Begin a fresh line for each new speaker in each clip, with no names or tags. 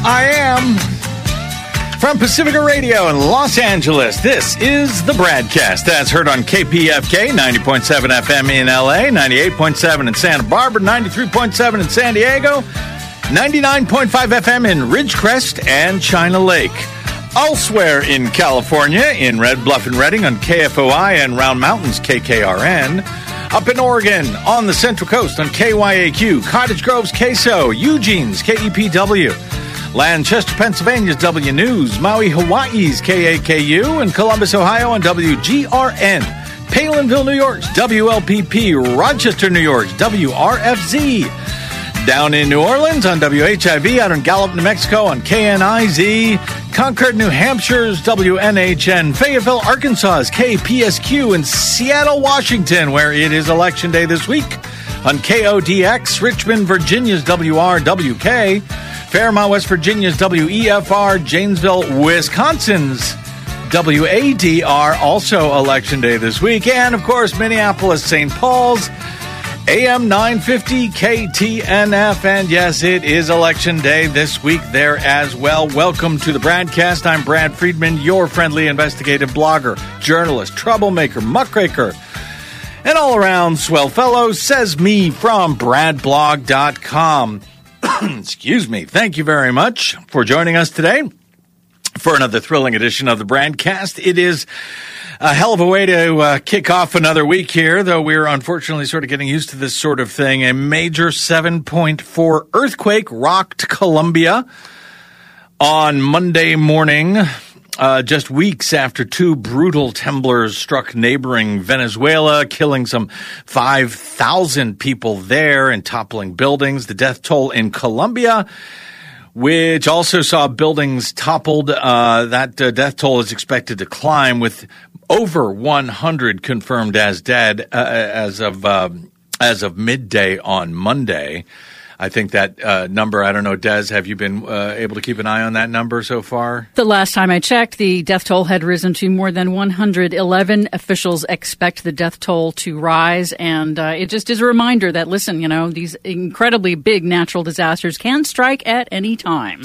I am. From Pacifica Radio in Los Angeles, this is the Bradcast. That's heard on KPFK, 90.7 FM in LA, 98.7 in Santa Barbara, 93.7 in San Diego, 99.5 FM in Ridgecrest and China Lake. Elsewhere in California, in Red Bluff and Redding on KFOI and Round Mountains KKRN. Up in Oregon, on the Central Coast on KYAQ, Cottage Grove's KSO, Eugene's KEPW. Lancaster, Pennsylvania's W News, Maui, Hawaii's KAKU, and Columbus, Ohio on WGRN. Palinville, New York's WLPP, Rochester, New York's WRFZ. Down in New Orleans on WHIV, out in Gallup, New Mexico on KNIZ. Concord, New Hampshire's WNHN. Fayetteville, Arkansas's KPSQ. And Seattle, Washington, where it is Election Day this week on KODX. Richmond, Virginia's WRWK. Fairmont, West Virginia's WEFR, Janesville, Wisconsin's WADR, also Election Day this week. And, of course, Minneapolis, St. Paul's, AM 950 KTNF. And, yes, it is Election Day this week there as well. Welcome to the Bradcast. I'm Brad Friedman, your friendly investigative blogger, journalist, troublemaker, muckraker, and all-around swell fellow, says me from bradblog.com. Excuse me. Thank you very much for joining us today for another thrilling edition of the Bradcast. It is a hell of a way to kick off another week here, though we're unfortunately sort of getting used to this sort of thing. A major 7.4 earthquake rocked Colombia on Monday morning, just weeks after two brutal temblors struck neighboring Venezuela, killing some 5,000 people there and toppling buildings. The death toll in Colombia, which also saw buildings toppled, that death toll is expected to climb, with over 100 confirmed as dead as of midday on Monday. I think that number, I don't know, Des, have you been able to keep an eye on that number so far?
The last time I checked, the death toll had risen to more than 111. Officials expect the death toll to rise, and it just is a reminder that, listen, you know, these incredibly big natural disasters can strike at any time.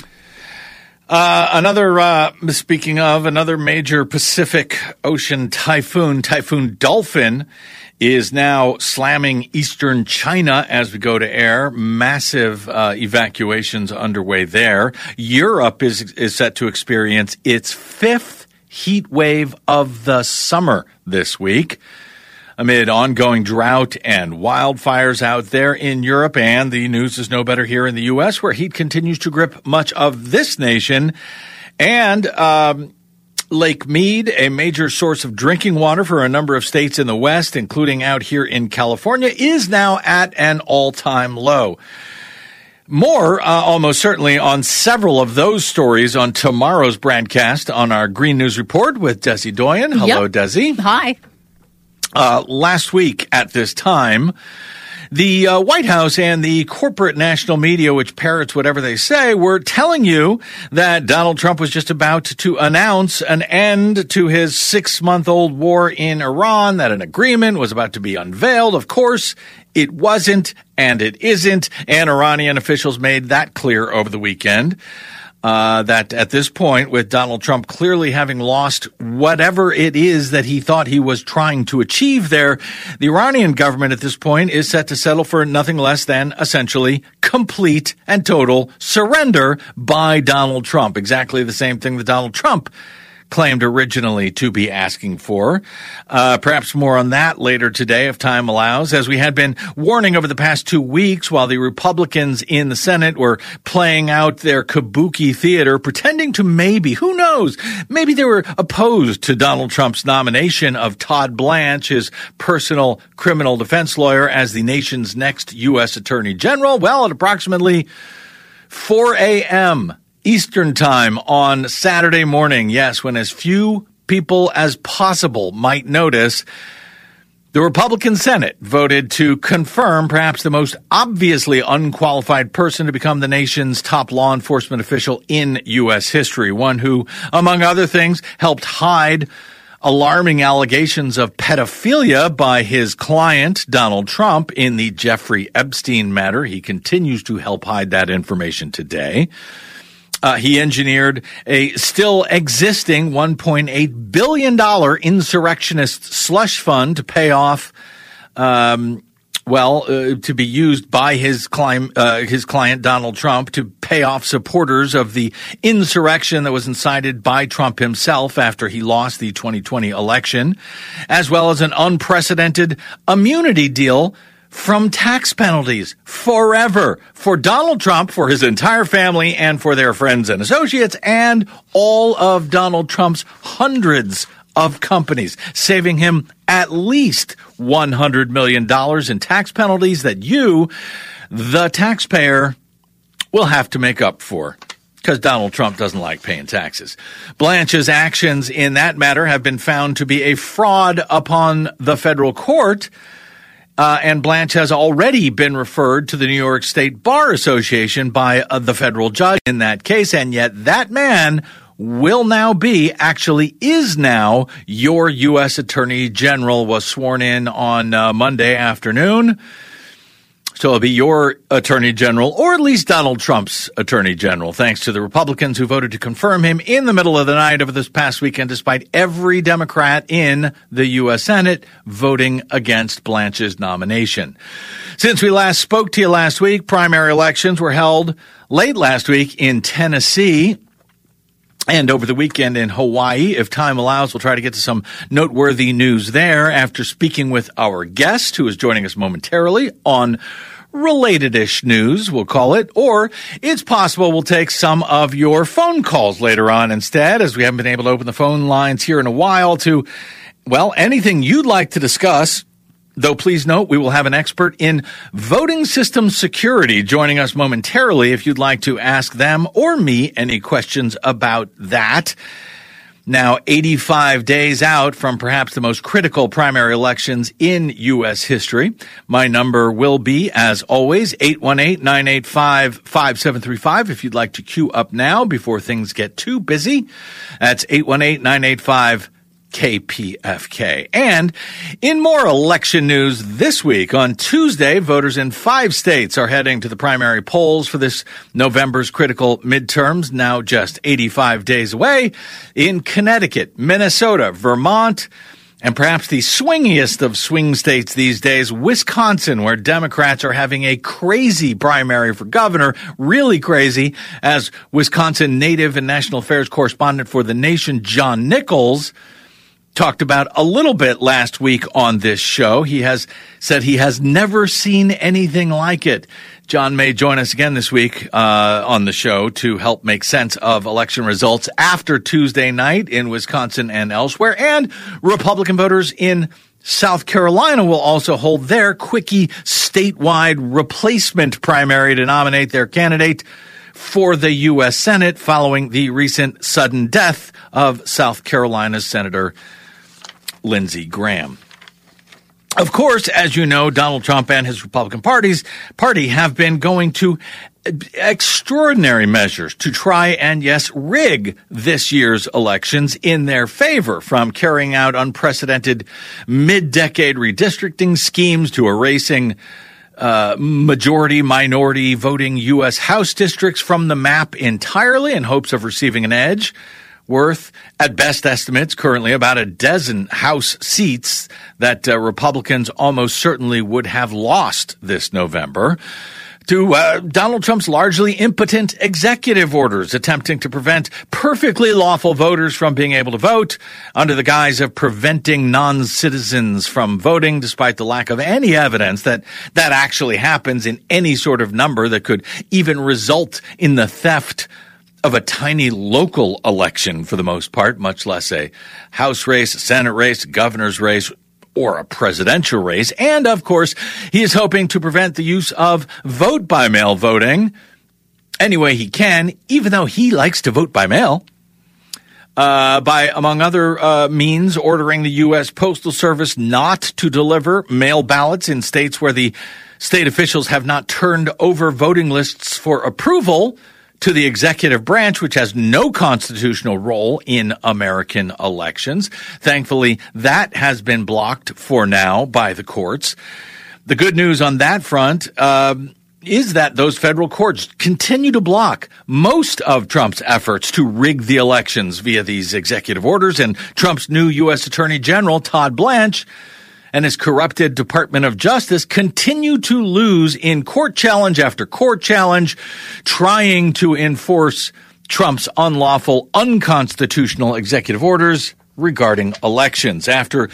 Speaking of another major Pacific Ocean typhoon, Typhoon Dolphin, is now slamming eastern China as we go to air. Massive evacuations underway there. Europe is set to experience its fifth heat wave of the summer this week, amid ongoing drought and wildfires out there in Europe. And the news is no better here in the U.S., where heat continues to grip much of this nation. And Lake Mead, a major source of drinking water for a number of states in the West, including out here in California, is now at an all-time low. More, almost certainly, on several of those stories on tomorrow's Bradcast on our Green News Report with Desi Doyen. Hello, yep. Desi. Hi.
Last week at this time, the White House and the corporate national media, which parrots whatever they say, were telling you that Donald Trump was just about to announce an end to his 6-month-old war in Iran, that an agreement was about to be unveiled. Of course, it wasn't, and it isn't, and Iranian officials made that clear over the weekend. That at this point, with Donald Trump clearly having lost whatever it is that he thought he was trying to achieve there, the Iranian government at this point is set to settle for nothing less than essentially complete and total surrender by Donald Trump. Exactly the same thing that Donald Trump claimed originally to be asking for. Perhaps more on that later today if time allows, as we had been warning over the past 2 weeks while the Republicans in the Senate were playing out their kabuki theater, pretending to maybe, who knows, maybe they were opposed to Donald Trump's nomination of Todd Blanche, his personal criminal defense lawyer, as the nation's next U.S. Attorney General. Well, at approximately 4 a.m., Eastern Time on Saturday morning, yes, when as few people as possible might notice, the Republican Senate voted to confirm perhaps the most obviously unqualified person to become the nation's top law enforcement official in U.S. history, one who, among other things, helped hide alarming allegations of pedophilia by his client, Donald Trump, in the Jeffrey Epstein matter. He continues to help hide that information today.
He engineered a still existing $1.8 billion insurrectionist slush fund to pay off, to be used by his client Donald Trump to pay off supporters of the insurrection that was incited by Trump himself after he lost the 2020 election, as well as an unprecedented immunity deal from tax penalties forever for Donald Trump, for his entire family, and for their friends and associates, and all of Donald Trump's hundreds of companies, saving him at least $100 million in tax penalties that you, the taxpayer, will have to make up for, because Donald Trump doesn't like paying taxes. Blanche's actions in that matter have been found to be a fraud upon the federal court, and Blanche has already been referred to the New York State Bar Association by the federal judge in that case, and yet that man is now your U.S. Attorney General, was sworn in on Monday afternoon. So it'll be your Attorney General, or at least Donald Trump's Attorney General, thanks to the Republicans who voted to confirm him in the middle of the night over this past weekend, despite every Democrat in the U.S. Senate voting against Blanche's nomination. Since we last spoke to you last week, primary elections were held late last week in Tennessee and over the weekend in Hawaii. If time allows, we'll try to get to some noteworthy news there after speaking with our guest, who is joining us momentarily on related-ish news, we'll call it. Or it's possible we'll take some of your phone calls later on instead, as we haven't been able to open the phone lines here in a while to, anything you'd like to discuss. Though please note, we will have an expert in voting system security joining us momentarily if you'd like to ask them or me any questions about that. Now, 85 days out from perhaps the most critical primary elections in U.S. history, my number will be, as always, 818-985-5735 if you'd like to queue up now before things get too busy. That's 818-985-5735. KPFK. And in more election news this week, on Tuesday, voters in 5 states are heading to the primary polls for this November's critical midterms, now just 85 days away, in Connecticut, Minnesota, Vermont, and perhaps the swingiest of swing states these days, Wisconsin, where Democrats are having a crazy primary for governor, really crazy, as Wisconsin native and national affairs correspondent for The Nation, John Nichols, talked about a little bit last week on this show. He has said he has never seen anything like it. John may join us again this week on the show to help make sense of election results after Tuesday night in Wisconsin and elsewhere. And Republican voters in South Carolina will also hold their quickie statewide replacement primary to nominate their candidate for the U.S. Senate following the recent sudden death of South Carolina's Senator Lindsey Graham. Of course, as you know, Donald Trump and his Republican party have been going to extraordinary measures to try and, yes, rig this year's elections in their favor, from carrying out unprecedented mid-decade redistricting schemes to erasing majority-minority voting U.S. House districts from the map entirely in hopes of receiving an edge worth, at best estimates, currently about a dozen House seats that Republicans almost certainly would have lost this November, to Donald Trump's largely impotent executive orders attempting to prevent perfectly lawful voters from being able to vote under the guise of preventing non-citizens from voting, despite the lack of any evidence that that actually happens in any sort of number that could even result in the theft of a tiny local election for the most part, much less a House race, Senate race, governor's race, or a presidential race. And, of course, he is hoping to prevent the use of vote-by-mail voting any way he can, even though he likes to vote by mail, by, among other means, ordering the U.S. Postal Service not to deliver mail ballots in states where the state officials have not turned over voting lists for approval to the executive branch, which has no constitutional role in American elections. Thankfully, that has been blocked for now by the courts. The good news on that front is that those federal courts continue to block most of Trump's efforts to rig the elections via these executive orders, and Trump's new U.S. Attorney General, Todd Blanche, and his corrupted Department of Justice continue to lose in court challenge after court challenge, trying to enforce Trump's unlawful, unconstitutional executive orders regarding elections. After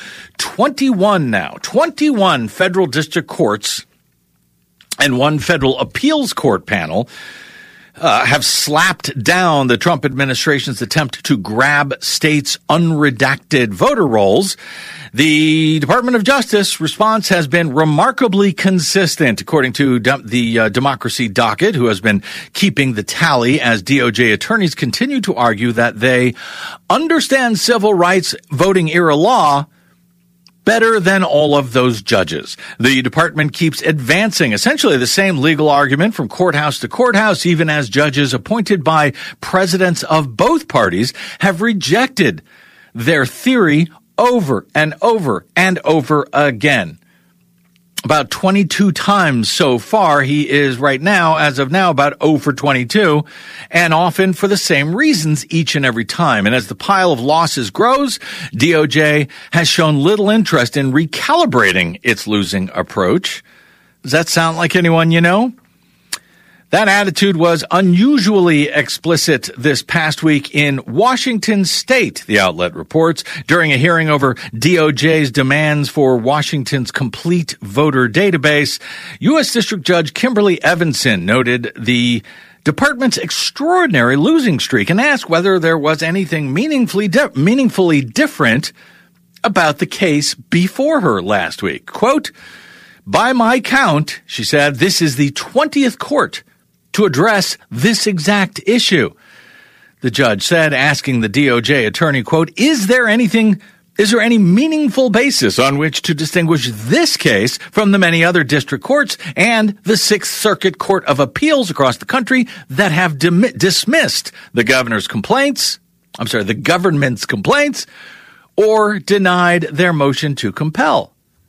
21 federal district courts and one federal appeals court panel have slapped down the Trump administration's attempt to grab states' unredacted voter rolls, the Department of Justice response has been remarkably consistent, according to the Democracy Docket, who has been keeping the tally as DOJ attorneys continue to argue that they understand civil rights voting era law better than all of those judges. The department keeps advancing essentially the same legal argument from courthouse to courthouse, even as judges appointed by presidents of both parties have rejected their theory over and over and over again. About 22 times so far. He is right now, as of now, about 0 for 22, and often for the same reasons each and every time. And as the pile of losses grows, DOJ has shown little interest in recalibrating its losing approach. Does that sound like anyone you know? That attitude was unusually explicit this past week in Washington state, the outlet reports, during a hearing over DOJ's demands for Washington's complete voter database. U.S. District Judge Kimberly Evanson noted the department's extraordinary losing streak and asked whether there was anything meaningfully different about the case before her last week. Quote, "By my count," she said, "this is the 20th court to address this exact issue." The judge said, asking the DOJ attorney, quote, is there any meaningful basis on which to distinguish this case from the many other district courts and the Sixth Circuit Court of Appeals across the country that have dismissed the government's complaints, or denied their motion to compel?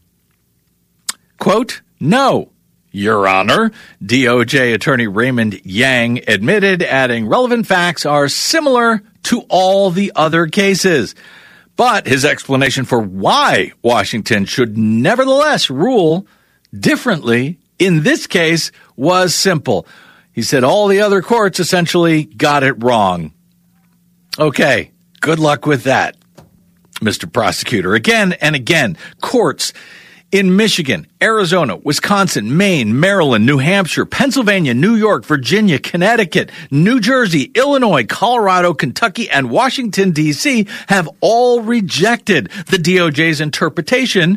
Quote, "No, Your Honor," DOJ Attorney Raymond Yang admitted, adding relevant facts are similar to all the other cases. But his explanation for why Washington should nevertheless rule differently in this case was simple. He said all the other courts essentially got it wrong. Okay, good luck with that, Mr. Prosecutor. Again and again, courts in Michigan, Arizona, Wisconsin, Maine, Maryland, New Hampshire, Pennsylvania, New York, Virginia, Connecticut, New Jersey, Illinois, Colorado, Kentucky, and Washington, D.C. have all rejected the DOJ's interpretation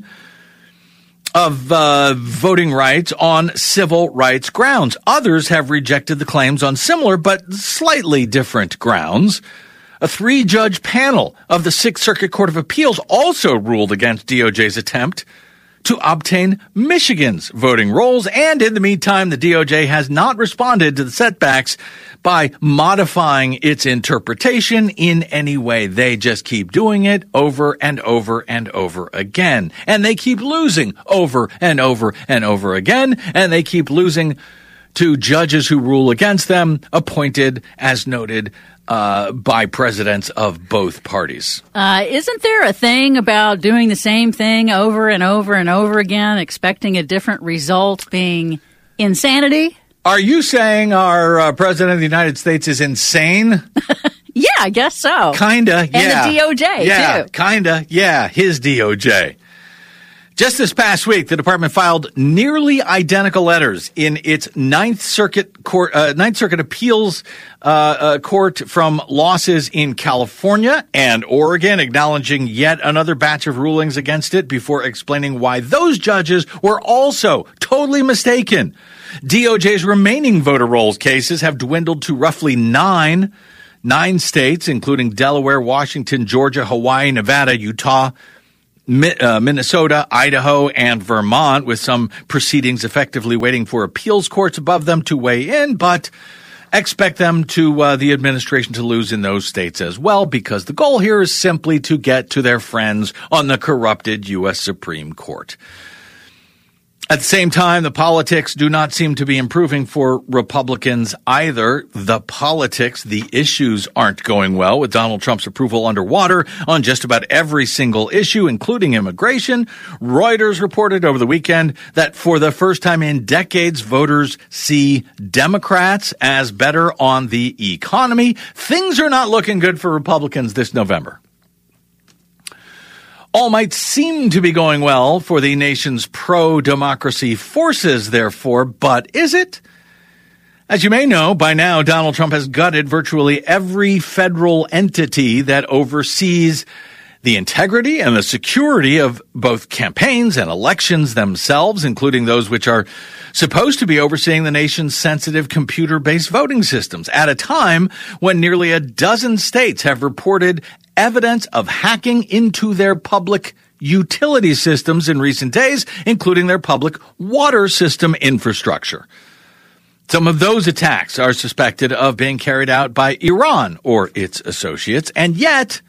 of voting rights on civil rights grounds. Others have rejected the claims on similar but slightly different grounds. A 3-judge panel of the Sixth Circuit Court of Appeals also ruled against DOJ's attempt to obtain Michigan's voting rolls, and in the meantime, the DOJ has not responded to the setbacks by modifying its interpretation in any way. They just keep doing it over and over and over again, and they keep losing over and over and over again, and they keep losing to judges who rule against them, appointed, as noted, by presidents of both parties.
Isn't there a thing about doing the same thing over and over and over again, expecting a different result being insanity?
Are you saying our president of the United States is insane?
Yeah, I guess so.
Kinda, yeah.
And the DOJ,
yeah,
too.
Kinda, yeah, his DOJ. Just this past week, the department filed nearly identical letters in its Ninth Circuit Appeals Court from losses in California and Oregon, acknowledging yet another batch of rulings against it before explaining why those judges were also totally mistaken. DOJ's remaining voter rolls cases have dwindled to roughly nine states, including Delaware, Washington, Georgia, Hawaii, Nevada, Utah, Minnesota, Idaho, and Vermont, with some proceedings effectively waiting for appeals courts above them to weigh in, but expect them to the administration to lose in those states as well, because the goal here is simply to get to their friends on the corrupted U.S. Supreme Court. At the same time, the politics do not seem to be improving for Republicans either. The issues aren't going well, with Donald Trump's approval underwater on just about every single issue, including immigration. Reuters reported over the weekend that for the first time in decades, voters see Democrats as better on the economy. Things are not looking good for Republicans this November. All might seem to be going well for the nation's pro-democracy forces, therefore, but is it? As you may know, by now, Donald Trump has gutted virtually every federal entity that oversees the integrity and the security of both campaigns and elections themselves, including those which are supposed to be overseeing the nation's sensitive computer-based voting systems, at a time when nearly a dozen states have reported evidence of hacking into their public utility systems in recent days, including their public water system infrastructure. Some of those attacks are suspected of being carried out by Iran or its associates, and yet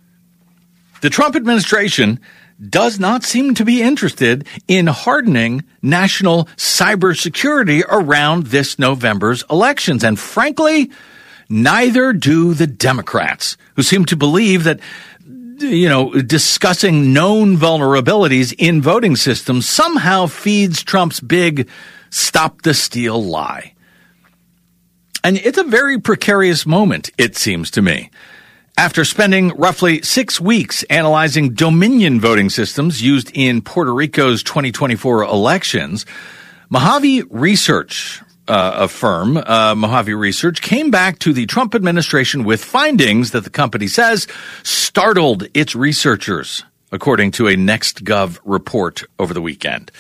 the Trump administration does not seem to be interested in hardening national cybersecurity around this November's elections. And frankly, neither do the Democrats, who seem to believe that, discussing known vulnerabilities in voting systems somehow feeds Trump's big stop the steal lie. And it's a very precarious moment, it seems to me. After spending roughly 6 weeks analyzing Dominion voting systems used in Puerto Rico's 2024 elections, Mojave Research, Mojave Research, came back to the Trump administration with findings that the company says startled its researchers, according to a NextGov report over the weekend.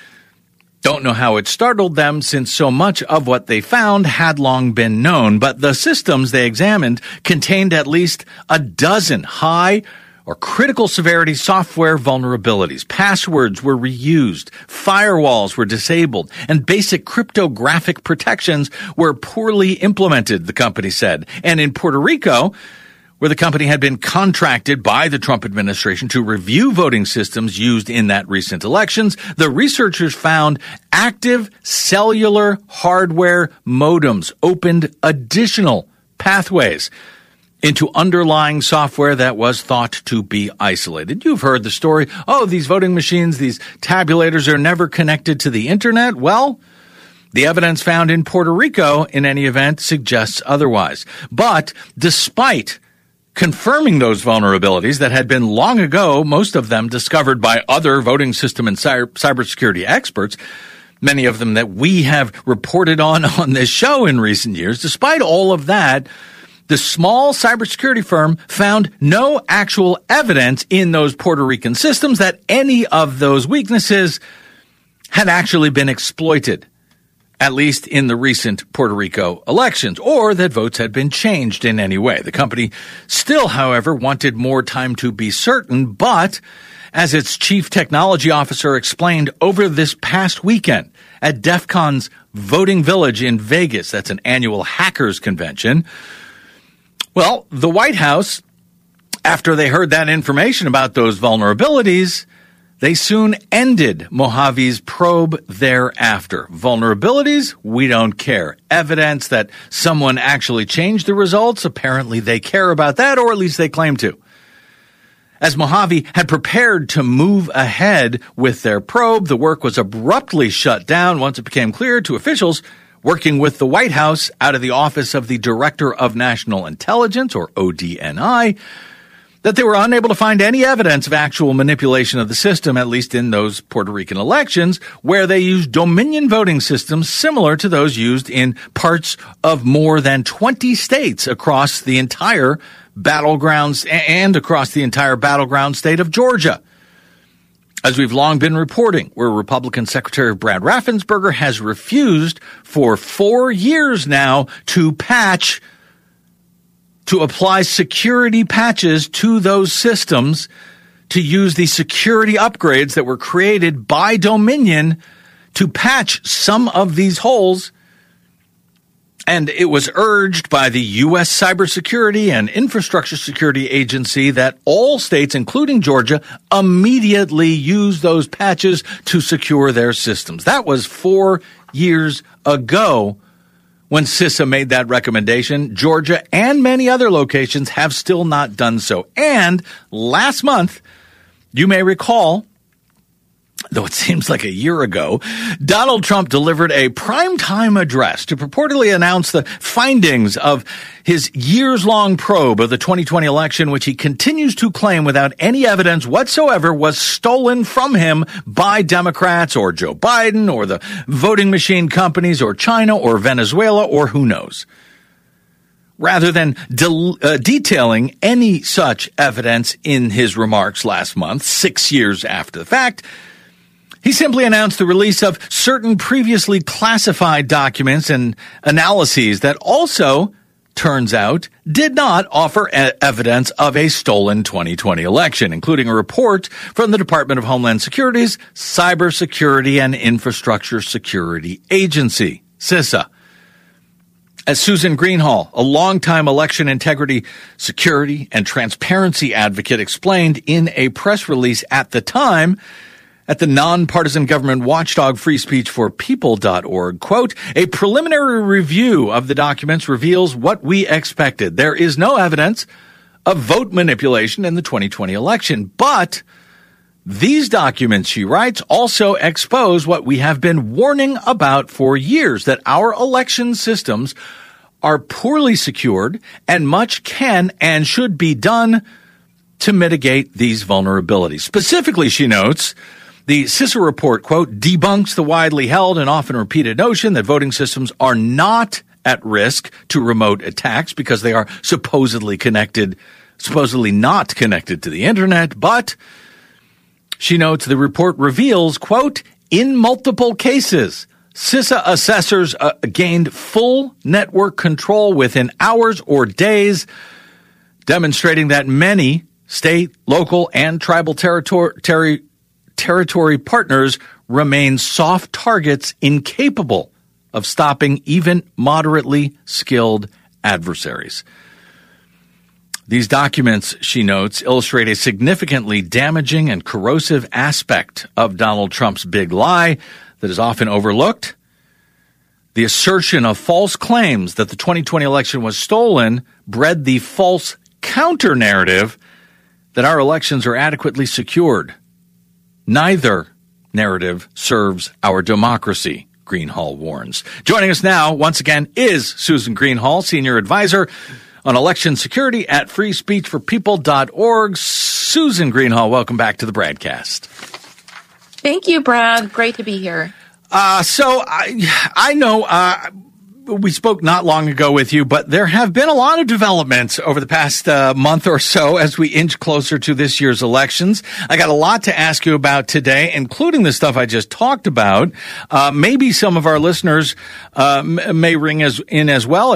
Don't know how it startled them, since so much of what they found had long been known, but the systems they examined contained at least a dozen high or critical severity software vulnerabilities. Passwords were reused, firewalls were disabled, and basic cryptographic protections were poorly implemented, the company said. And in Puerto Rico, where the company had been contracted by the Trump administration to review voting systems used in that recent elections, the researchers found active cellular hardware modems opened additional pathways into underlying software that was thought to be isolated. You've heard the story. Oh, these voting machines, these tabulators are never connected to the internet. Well, the evidence found in Puerto Rico, in any event, suggests otherwise. But despite confirming those vulnerabilities that had been long ago, most of them discovered by other voting system and cybersecurity experts, many of them that we have reported on this show in recent years, despite all of that, the small cybersecurity firm found no actual evidence in those Puerto Rican systems that any of those weaknesses had actually been exploited, at least in the recent Puerto Rico elections, or that votes had been changed in any way. The company still, however, wanted more time to be certain, but as its chief technology officer explained over this past weekend at DEF CON's Voting Village in Vegas, that's an annual hackers convention, well, the White House, after they heard that information about those vulnerabilities, they soon ended Mojave's probe thereafter. Vulnerabilities? We don't care. Evidence that someone actually changed the results? Apparently they care about that, or at least they claim to. As Mojave had prepared to move ahead with their probe, the work was abruptly shut down once it became clear to officials working with the White House out of the Office of the Director of National Intelligence, or ODNI, that they were unable to find any evidence of actual manipulation of the system, at least in those Puerto Rican elections, where they used Dominion voting systems similar to those used in parts of more than 20 states across the entire battlegrounds and across the entire battleground state of Georgia. As we've long been reporting, where Republican Secretary Brad Raffensperger has refused for 4 years now to apply security patches to those systems, to use the security upgrades that were created by Dominion to patch some of these holes. And it was urged by the U.S. Cybersecurity and Infrastructure Security Agency that all states, including Georgia, immediately use those patches to secure their systems. That was 4 years ago when CISA made that recommendation. Georgia and many other locations have still not done so. And last month, you may recall, though it seems like a year ago, Donald Trump delivered a primetime address to purportedly announce the findings of his years-long probe of the 2020 election, which he continues to claim without any evidence whatsoever was stolen from him by Democrats or Joe Biden or the voting machine companies or China or Venezuela or who knows. Rather than detailing any such evidence in his remarks last month, 6 years after the fact, he simply announced the release of certain previously classified documents and analyses that also, turns out, did not offer evidence of a stolen 2020 election, including a report from the Department of Homeland Security's Cybersecurity and Infrastructure Security Agency, CISA. As Susan Greenhalgh, a longtime election integrity, security, and transparency advocate, explained in a press release at the time, at the nonpartisan government watchdog freespeechforpeople.org, quote, a preliminary review of the documents reveals what we expected. There is no evidence of vote manipulation in the 2020 election, but these documents, she writes, also expose what we have been warning about for years, that our election systems are poorly secured and much can and should be done to mitigate these vulnerabilities. Specifically, she notes, the CISA report, quote, debunks the widely held and often repeated notion that voting systems are not at risk to remote attacks because they are supposedly not connected to the internet. But, she notes, the report reveals, quote, in multiple cases, CISA assessors gained full network control within hours or days, demonstrating that many state, local, and tribal territory partners remain soft targets incapable of stopping even moderately skilled adversaries. These documents, she notes, illustrate a significantly damaging and corrosive aspect of Donald Trump's big lie that is often overlooked. The assertion of false claims that the 2020 election was stolen bred the false counter-narrative that our elections are adequately secured. Neither narrative serves our democracy, Greenhalgh warns. Joining us now, once again, is Susan Greenhalgh, Senior Advisor on Election Security at freespeechforpeople.org. Susan Greenhalgh, welcome back to the Bradcast.
Thank you, Brad. Great to be here.
So I know we spoke not long ago with you, but there have been a lot of developments over the past month or so as we inch closer to this year's elections. I got a lot to ask you about today, including the stuff I just talked about. Maybe some of our listeners may ring in as well at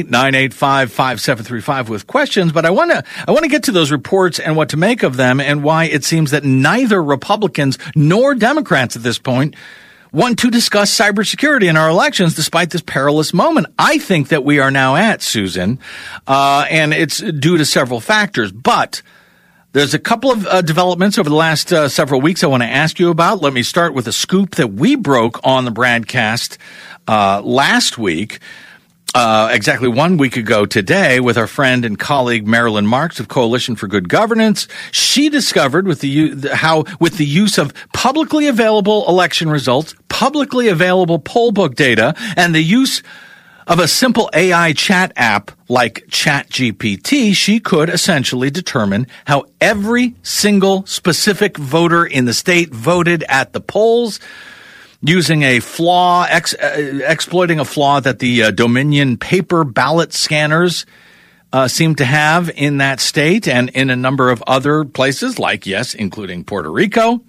818-985-5735 with questions. But I want to get to those reports and what to make of them, and why it seems that neither Republicans nor Democrats at this point want to discuss cybersecurity in our elections despite this perilous moment. I think that we are now at, Susan, and it's due to several factors. But there's a couple of developments over the last several weeks I want to ask you about. Let me start with a scoop that we broke on the Bradcast last week. Exactly 1 week ago today, with our friend and colleague Marilyn Marks of Coalition for Good Governance. She discovered with the use of publicly available election results, publicly available poll book data, and the use of a simple AI chat app like ChatGPT, she could essentially determine how every single specific voter in the state voted at the polls, using a flaw, exploiting a flaw that the Dominion paper ballot scanners seem to have in that state and in a number of other places, like, yes, including Puerto Rico.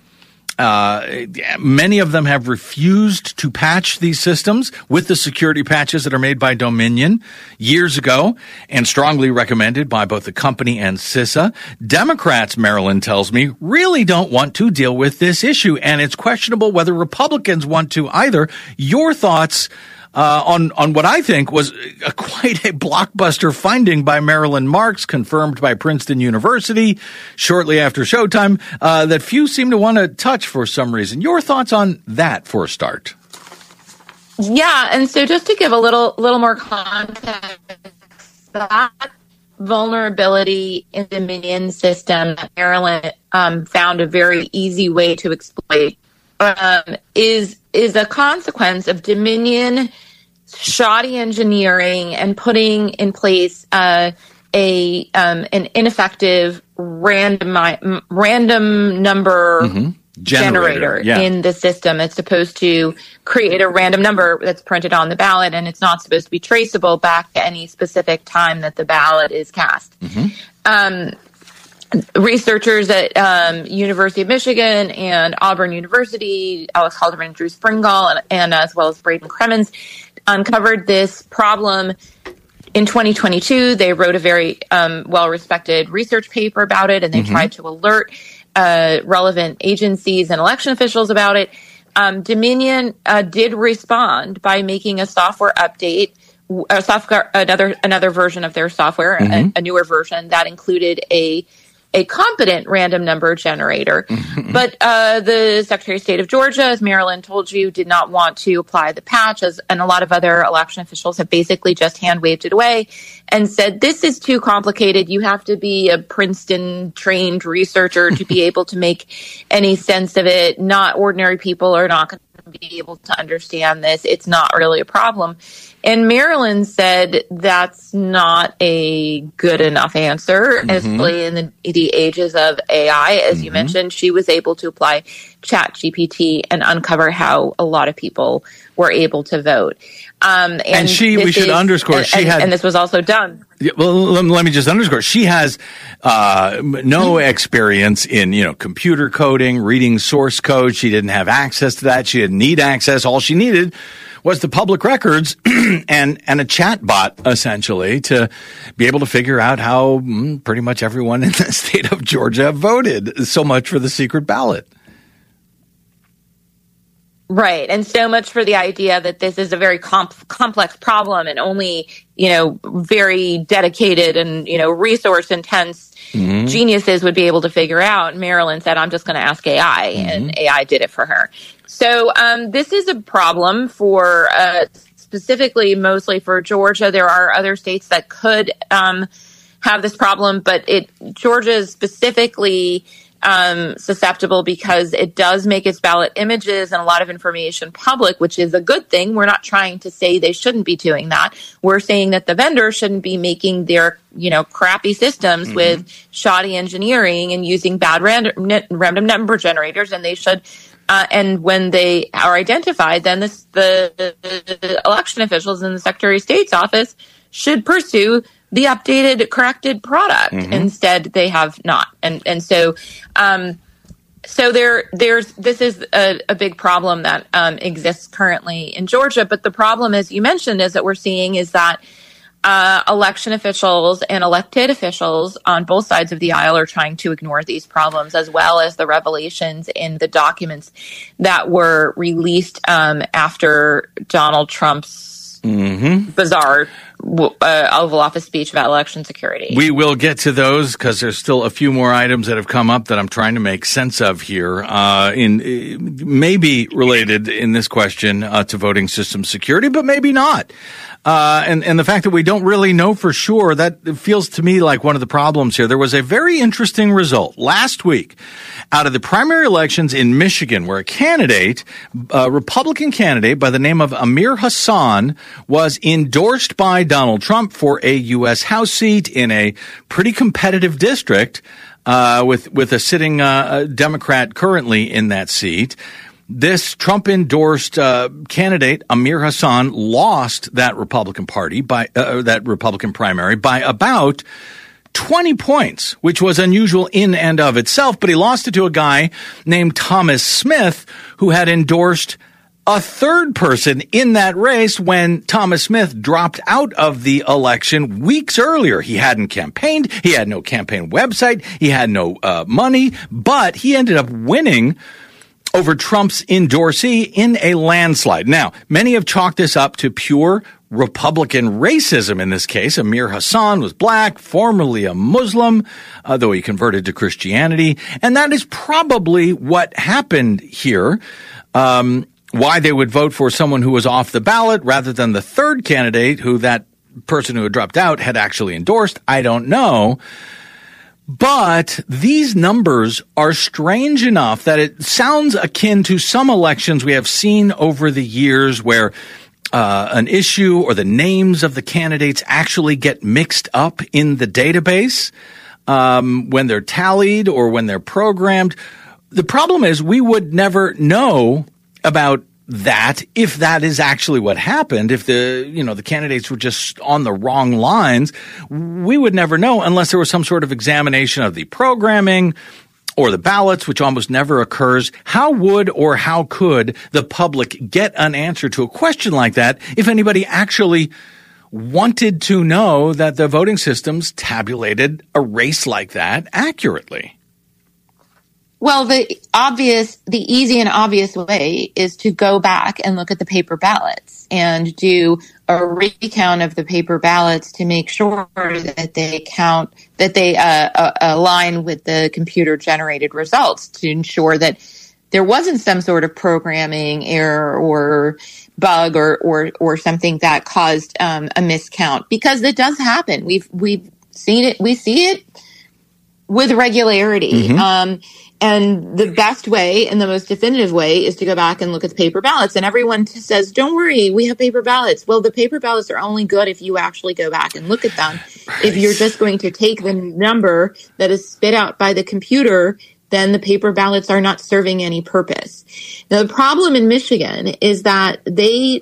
Many of them have refused to patch these systems with the security patches that are made by Dominion years ago and strongly recommended by both the company and CISA. Democrats, Marilyn tells me, really don't want to deal with this issue, and it's questionable whether Republicans want to either. Your thoughts on what I think was quite a blockbuster finding by Marilyn Marks, confirmed by Princeton University shortly after Showtime, that few seem to want to touch for some reason. Your thoughts on that for a start?
Yeah, and so just to give a little more context, that vulnerability in the Dominion system that Maryland found a very easy way to exploit is a consequence of Dominion shoddy engineering and putting in place an ineffective random number generator in the system. It's supposed to create a random number that's printed on the ballot, and it's not supposed to be traceable back to any specific time that the ballot is cast. Researchers at University of Michigan and Auburn University, Alex Halderman and Drew Springall, and as well as Braden Cremens, uncovered this problem in 2022. They wrote a very well-respected research paper about it, and they tried to alert relevant agencies and election officials about it. Dominion did respond by making a software update, another version of their software, a newer version that included a competent random number generator. But the Secretary of State of Georgia, as Marilyn told you, did not want to apply the patch, and a lot of other election officials have basically just hand-waved it away and said, this is too complicated. You have to be a Princeton-trained researcher to be able to make any sense of it. Not ordinary people are not going to be able to understand this. It's not really a problem. And Marilyn said that's not a good enough answer, especially in the ages of AI. As you mentioned, she was able to apply ChatGPT and uncover how a lot of people were able to vote. And we should underscore, and this was also done.
Yeah, well, let me just underscore. She has no experience in, computer coding, reading source code. She didn't have access to that. She didn't need access. All she needed was the public records and a chat bot, essentially, to be able to figure out how pretty much everyone in the state of Georgia voted. So much for the secret ballot.
Right. And so much for the idea that this is a very complex problem and only, very dedicated and, resource intense geniuses would be able to figure out. Marilyn said, I'm just going to ask AI, and AI did it for her. So this is a problem for specifically mostly for Georgia. There are other states that could have this problem, but Georgia is specifically susceptible because it does make its ballot images and a lot of information public, which is a good thing. We're not trying to say they shouldn't be doing that. We're saying that the vendor shouldn't be making their, crappy systems with shoddy engineering and using bad random number generators, and they should. And when they are identified, then the election officials in the Secretary of State's office should pursue the updated, corrected product. Instead, they have not. And so this is a big problem that exists currently in Georgia. But the problem, as you mentioned, is that we're seeing is that election officials and elected officials on both sides of the aisle are trying to ignore these problems, as well as the revelations in the documents that were released after Donald Trump's bizarre Oval Office speech about election security.
We will get to those because there's still a few more items that have come up that I'm trying to make sense of here. Maybe related in this question to voting system security, but maybe not. And the fact that we don't really know for sure, that feels to me like one of the problems here. There was a very interesting result last week out of the primary elections in Michigan where a Republican candidate by the name of Amir Hassan was endorsed by Donald Trump for a U.S. House seat in a pretty competitive district with a sitting Democrat currently in that seat. This Trump-endorsed candidate, Amir Hassan, lost that Republican Party that Republican primary by about 20 points, which was unusual in and of itself. But he lost it to a guy named Thomas Smith, who had endorsed a third person in that race when Thomas Smith dropped out of the election weeks earlier. He hadn't campaigned. He had no campaign website. He had no money, but he ended up winning over Trump's endorsee in a landslide. Now, many have chalked this up to pure Republican racism in this case. Amir Hassan was black, formerly a Muslim, though he converted to Christianity. And that is probably what happened here. Why they would vote for someone who was off the ballot rather than the third candidate who that person who had dropped out had actually endorsed, I don't know. But these numbers are strange enough that it sounds akin to some elections we have seen over the years where an issue or the names of the candidates actually get mixed up in the database when they're tallied or when they're programmed. The problem is we would never know about that if that is actually what happened. If the candidates were just on the wrong lines, we would never know unless there was some sort of examination of the programming or the ballots, which almost never occurs. How would or how could the public get an answer to a question like that if anybody actually wanted to know that the voting systems tabulated a race like that accurately?
Well, the easy and obvious way is to go back and look at the paper ballots and do a recount of the paper ballots to make sure that they align with the computer generated results, to ensure that there wasn't some sort of programming error or bug or something that caused a miscount, because it does happen. We've seen it. We see it with regularity. Mm-hmm. And the best way and the most definitive way is to go back and look at the paper ballots. And everyone says, don't worry, we have paper ballots. Well, the paper ballots are only good if you actually go back and look at them. Right. If you're just going to take the number that is spit out by the computer, then the paper ballots are not serving any purpose. Now, the problem in Michigan is that they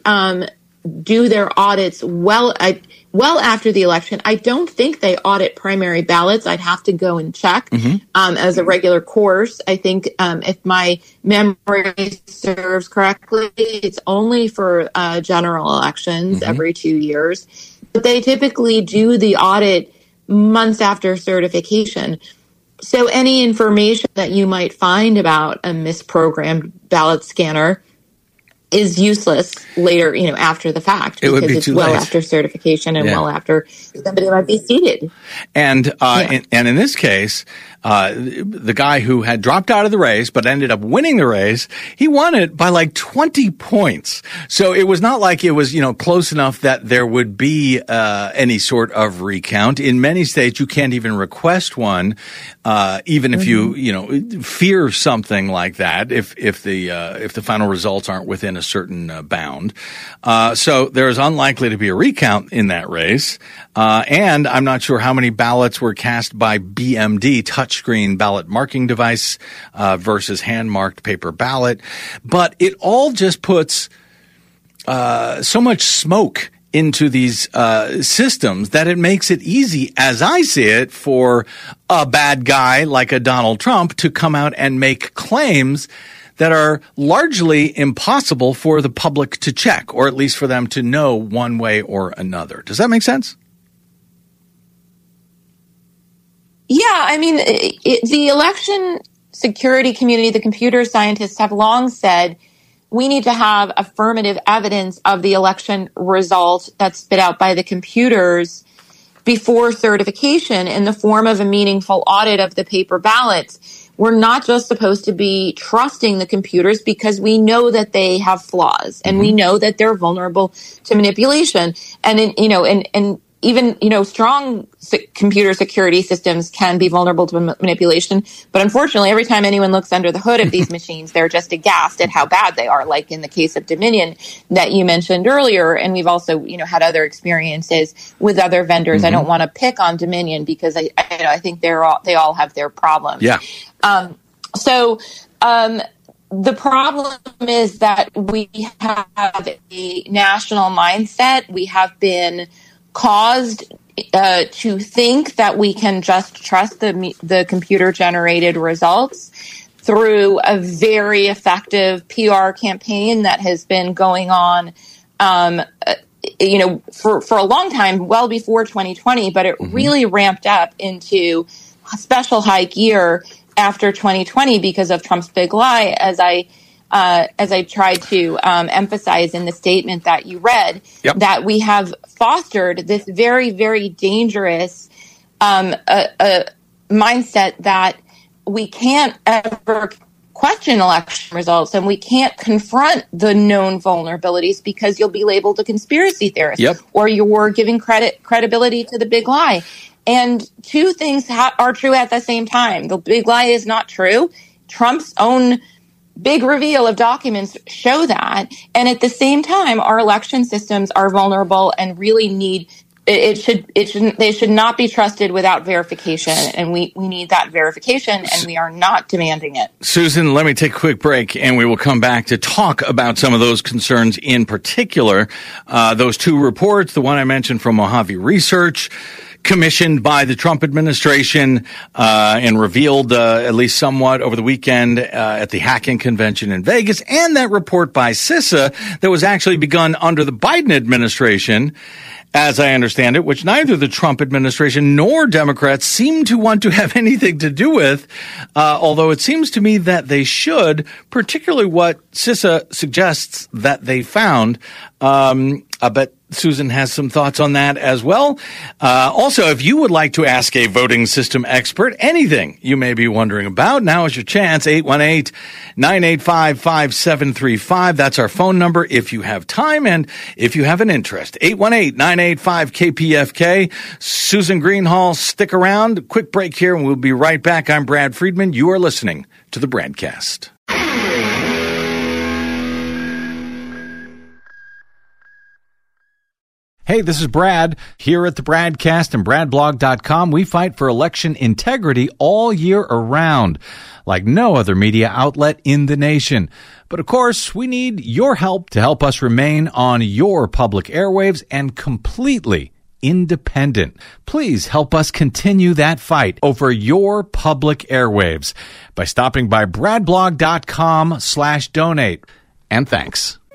do their audits well after the election. I don't think they audit primary ballots. I'd have to go and check as a regular course. I think if my memory serves correctly, it's only for general elections every 2 years. But they typically do the audit months after certification. So any information that you might find about a misprogrammed ballot scanner is useless later, after the fact, because it's well after certification and well after somebody might be seated.
And in this case, the guy who had dropped out of the race but ended up winning the race, he won it by like 20 points. So it was not like it was, close enough that there would be any sort of recount. In many states, you can't even request one, even if you fear something like that. If the final results aren't within a certain bound, so there is unlikely to be a recount in that race. And I'm not sure how many ballots were cast by BMD, touchscreen ballot marking device, versus hand-marked paper ballot. But it all just puts so much smoke into these systems that it makes it easy, as I see it, for a bad guy like a Donald Trump to come out and make claims that are largely impossible for the public to check, or at least for them to know one way or another. Does that make sense?
Yeah, I mean, the election security community, the computer scientists have long said we need to have affirmative evidence of the election result that's spit out by the computers before certification in the form of a meaningful audit of the paper ballots. We're not just supposed to be trusting the computers because we know that they have flaws and we know that they're vulnerable to manipulation. And even strong computer security systems can be vulnerable to manipulation. But unfortunately, every time anyone looks under the hood of these machines, they're just aghast at how bad they are, like in the case of Dominion that you mentioned earlier. And we've also, had other experiences with other vendors. I don't want to pick on Dominion because I think they all have their problems.
Yeah.
The problem is that we have a national mindset. We have been caused to think that we can just trust the computer-generated results through a very effective PR campaign that has been going on, for a long time, well before 2020, but it really ramped up into a special high gear after 2020 because of Trump's big lie, as I tried to emphasize in the statement that you read, that we have fostered this very, very dangerous mindset that we can't ever question election results and we can't confront the known vulnerabilities because you'll be labeled a conspiracy theorist or you're giving credibility to the big lie. And two things are true at the same time. The big lie is not true. Trump's own big reveal of documents show that. And at the same time, our election systems are vulnerable and really need they should not be trusted without verification, and we need that verification, and we are not demanding it.
Susan, let me take a quick break, and we will come back to talk about some of those concerns in particular. Those two reports, the one I mentioned from Mojave Research, commissioned by the Trump administration and revealed at least somewhat over the weekend at the hacking convention in Vegas, and that report by CISA that was actually begun under the Biden administration, as I understand it, which neither the Trump administration nor Democrats seem to want to have anything to do with, although it seems to me that they should, particularly what CISA suggests that they found. I bet Susan has some thoughts on that as well. Also, if you would like to ask a voting system expert anything you may be wondering about, now is your chance. 818-985-5735. That's our phone number if you have time and if you have an interest. 818-985-KPFK. Susan Greenhalgh, stick around. Quick break here and we'll be right back. I'm Brad Friedman. You are listening to the Bradcast.
Hey, this is Brad. Here at the Bradcast and BradBlog.com, we fight for election integrity all year around, like no other media outlet in the nation. But of course, we need your help to help us remain on your public airwaves and completely independent. Please help us continue that fight over your public airwaves by stopping by BradBlog.com/donate. And thanks.